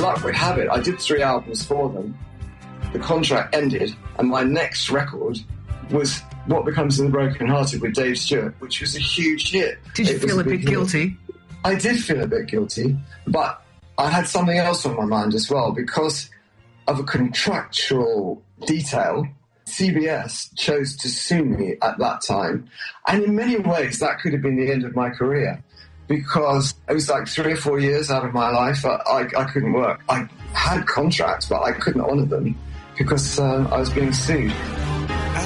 luck would have it, I did 3 albums for them. The contract ended, and my next record was What Becomes of the Broken Hearted with Dave Stewart, which was a huge hit. Did you feel a bit guilty? I did feel a bit guilty, but I had something else on my mind as well. Because of a contractual detail, CBS chose to sue me at that time. And in many ways, that could have been the end of my career, because it was like 3 or 4 years out of my life. I couldn't work. I had contracts, but I couldn't honour them because I was being sued.